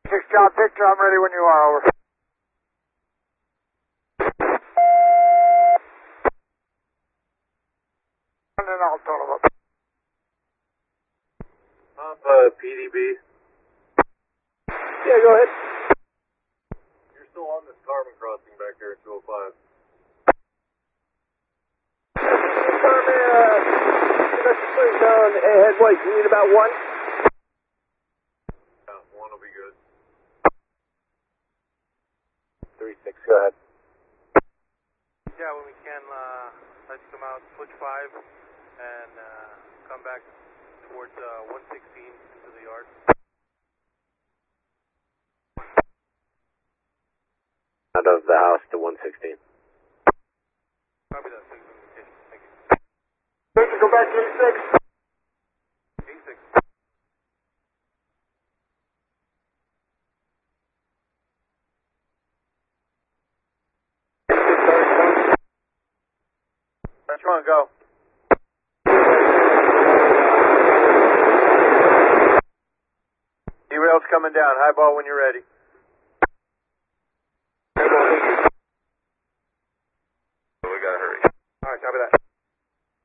John Victor, I'm ready when you are, over. And then I'll total up. PDB. Yeah, go ahead. You're still on this carbon crossing back there at 205. Down headway, you need about one? Yeah, one will be good. 3-6, go ahead. Yeah, when we can, let's come out, switch 5, and come back towards 116 into the yard. Out of the house to 116. Copy that, 6 communication. Thank you. Victor, go back to 86. 86. That's one, go. Derail's coming down. High ball when you're ready.